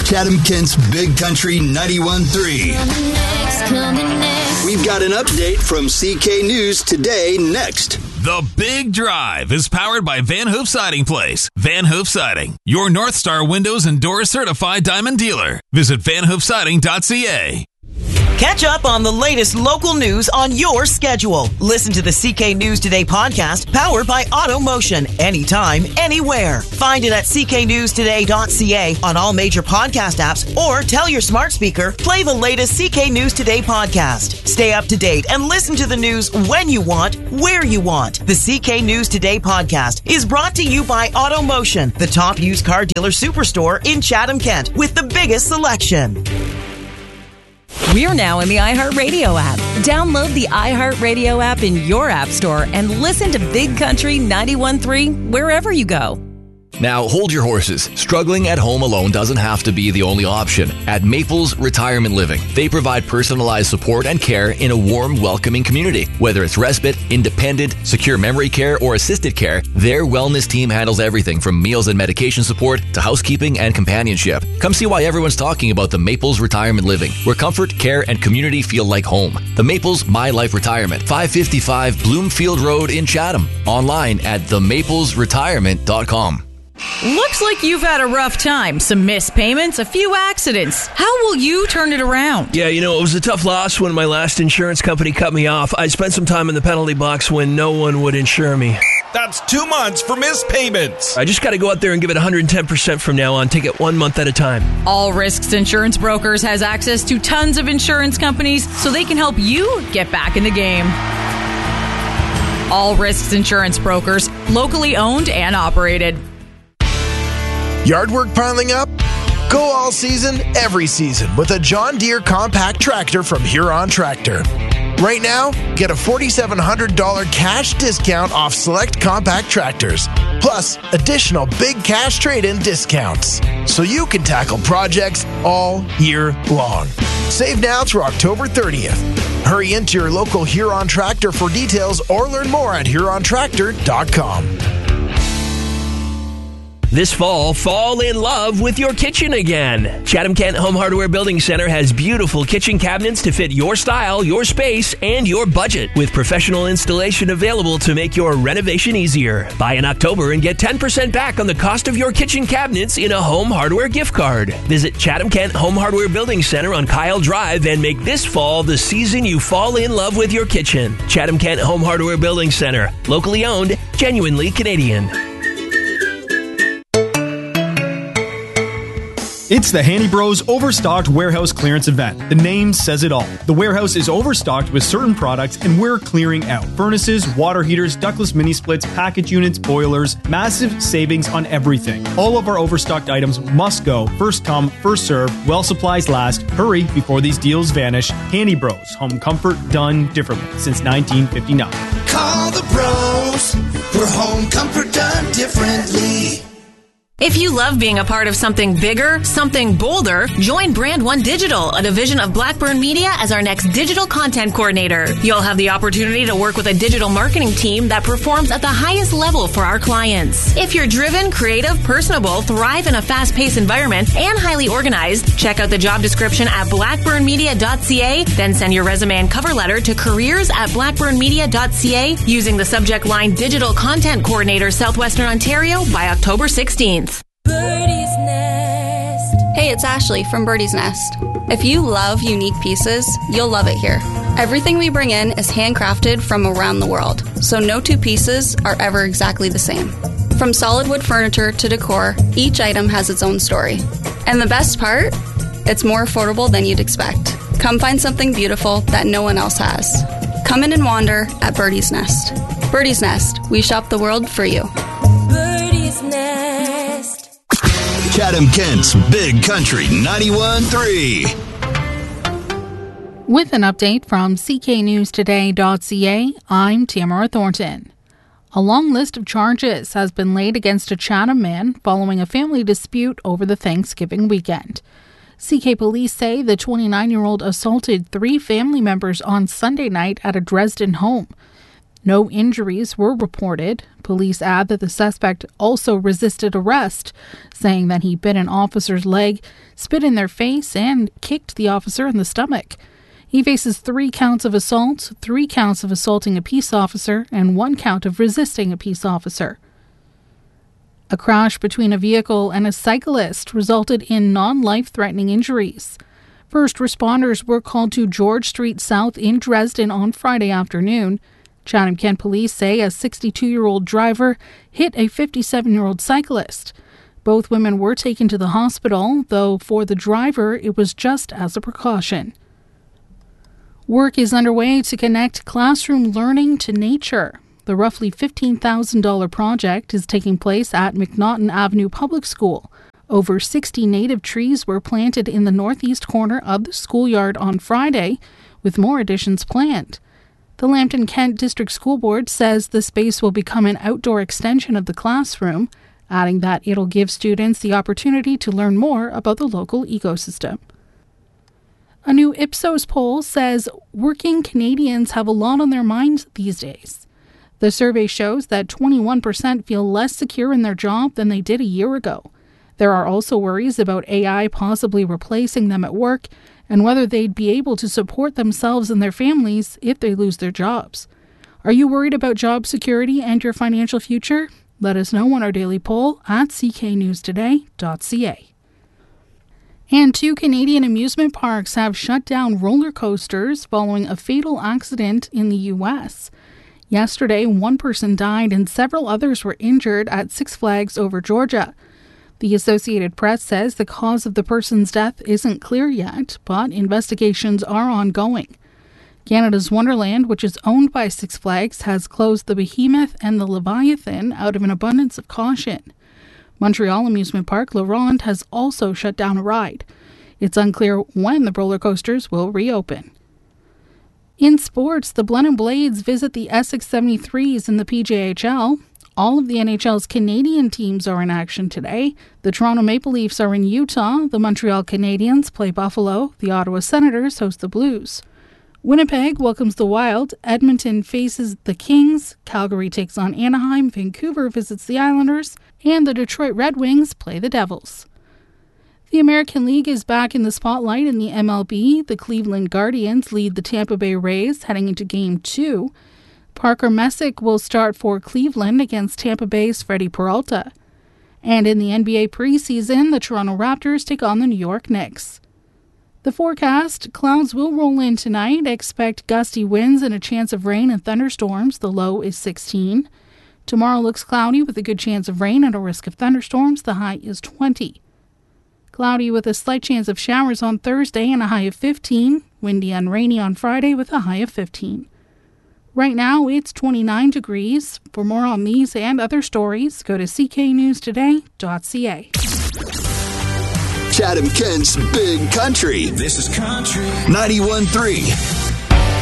Chatham-Kent's Big Country 91.3. We've got an update from CK News Today next. The Big Drive is powered by Van Hoof Siding Place. Van Hoof Siding, your North Star Windows and Doors certified diamond dealer. Visit vanhoofsiding.ca. Catch up on the latest local news on your schedule. Listen to the CK News Today podcast, powered by AutoMotion, anytime, anywhere. Find it at cknewstoday.ca on all major podcast apps, or tell your smart speaker, play the latest CK News Today podcast. Stay up to date and listen to the news when you want, where you want. The CK News Today podcast is brought to you by AutoMotion, the top used car dealer superstore in Chatham-Kent with the biggest selection. We're now in the iHeartRadio app. Download the iHeartRadio app in your app store and listen to Big Country 91.3 wherever you go. Now, hold your horses. Struggling at home alone doesn't have to be the only option. At Maples Retirement Living, they provide personalized support and care in a warm, welcoming community. Whether it's respite, independent, secure memory care, or assisted care, their wellness team handles everything from meals and medication support to housekeeping and companionship. Come see why everyone's talking about the Maples Retirement Living, where comfort, care, and community feel like home. The Maples My Life Retirement, 555 Bloomfield Road in Chatham. Online at themaplesretirement.com. Looks like you've had a rough time. Some missed payments, a few accidents. How will you turn it around? Yeah, it was a tough loss when my last insurance company cut me off. I spent some time in the penalty box when no one would insure me. That's 2 months for missed payments. I just got to go out there and give it 110% from now on. Take it 1 month at a time. All Risks Insurance Brokers has access to tons of insurance companies so they can help you get back in the game. All Risks Insurance Brokers, locally owned and operated. Yard work piling up? Go all season, every season with a John Deere compact tractor from Huron Tractor. Right now, get a $4,700 cash discount off select compact tractors, plus additional big cash trade-in discounts, so you can tackle projects all year long. Save now through October 30th. Hurry into your local Huron Tractor for details or learn more at HuronTractor.com. This fall in love with your kitchen again. Chatham-Kent Home Hardware Building Center has beautiful kitchen cabinets to fit your style, your space, and your budget, with professional installation available to make your renovation easier. Buy in October and get 10% back on the cost of your kitchen cabinets in a home hardware gift card. Visit Chatham-Kent Home Hardware Building Center on Kyle Drive and make this fall the season you fall in love with your kitchen. Chatham-Kent Home Hardware Building Center. Locally owned, genuinely Canadian. It's the Handy Bros Overstocked Warehouse Clearance Event. The name says it all. The warehouse is overstocked with certain products, and we're clearing out furnaces, water heaters, ductless mini splits, package units, boilers. Massive savings on everything. All of our overstocked items must go. First come, first serve. While supplies last. Hurry before these deals vanish. Handy Bros. Home comfort done differently since 1959. Call the bros for home comfort done differently. If you love being a part of something bigger, something bolder, join Brand One Digital, a division of Blackburn Media, as our next digital content coordinator. You'll have the opportunity to work with a digital marketing team that performs at the highest level for our clients. If you're driven, creative, personable, thrive in a fast-paced environment, and highly organized, check out the job description at blackburnmedia.ca, then send your resume and cover letter to careers@blackburnmedia.ca using the subject line Digital Content Coordinator, Southwestern Ontario by October 16th. Birdie's Nest. Hey, it's Ashley from Birdie's Nest. If you love unique pieces, you'll love it here. Everything we bring in is handcrafted from around the world, so no two pieces are ever exactly the same. From solid wood furniture to decor, each item has its own story. And the best part? It's more affordable than you'd expect. Come find something beautiful that no one else has. Come in and wander at Birdie's Nest. Birdie's Nest, we shop the world for you. Birdie's Nest. Chatham-Kent's Big Country 91.3. With an update from cknewstoday.ca, I'm Tamara Thornton. A long list of charges has been laid against a Chatham man following a family dispute over the Thanksgiving weekend. CK police say the 29-year-old assaulted 3 family members on Sunday night at a Dresden home. No injuries were reported. Police add that the suspect also resisted arrest, saying that he bit an officer's leg, spit in their face, and kicked the officer in the stomach. He faces 3 counts of assault, 3 counts of assaulting a peace officer, and 1 count of resisting a peace officer. A crash between a vehicle and a cyclist resulted in non-life-threatening injuries. First responders were called to George Street South in Dresden on Friday afternoon. Chatham-Kent police say a 62-year-old driver hit a 57-year-old cyclist. Both women were taken to the hospital, though for the driver it was just as a precaution. Work is underway to connect classroom learning to nature. The roughly $15,000 project is taking place at McNaughton Avenue Public School. Over 60 native trees were planted in the northeast corner of the schoolyard on Friday, with more additions planned. The Lambton Kent District School Board says the space will become an outdoor extension of the classroom, adding that it'll give students the opportunity to learn more about the local ecosystem. A new Ipsos poll says working Canadians have a lot on their minds these days. The survey shows that 21% feel less secure in their job than they did a year ago. There are also worries about AI possibly replacing them at work and whether they'd be able to support themselves and their families if they lose their jobs. Are you worried about job security and your financial future? Let us know on our daily poll at cknewstoday.ca. And 2 Canadian amusement parks have shut down roller coasters following a fatal accident in the U.S. Yesterday, 1 person died and several others were injured at Six Flags Over Georgia. The Associated Press says the cause of the person's death isn't clear yet, but investigations are ongoing. Canada's Wonderland, which is owned by Six Flags, has closed the Behemoth and the Leviathan out of an abundance of caution. Montreal amusement park La Ronde has also shut down a ride. It's unclear when the roller coasters will reopen. In sports, the Blenheim Blades visit the Essex 73s in the PJHL. All of the NHL's Canadian teams are in action today. The Toronto Maple Leafs are in Utah. The Montreal Canadiens play Buffalo. The Ottawa Senators host the Blues. Winnipeg welcomes the Wild. Edmonton faces the Kings. Calgary takes on Anaheim. Vancouver visits the Islanders. And the Detroit Red Wings play the Devils. The American League is back in the spotlight in the MLB. The Cleveland Guardians lead the Tampa Bay Rays heading into Game 2. Parker Messick will start for Cleveland against Tampa Bay's Freddie Peralta. And in the NBA preseason, the Toronto Raptors take on the New York Knicks. The forecast, clouds will roll in tonight. Expect gusty winds and a chance of rain and thunderstorms. The low is 16. Tomorrow looks cloudy with a good chance of rain and a risk of thunderstorms. The high is 20. Cloudy with a slight chance of showers on Thursday and a high of 15. Windy and rainy on Friday with a high of 15. Right now, it's 29 degrees. For more on these and other stories, go to cknewstoday.ca. Chatham-Kent's Big Country. This is Country 91.3.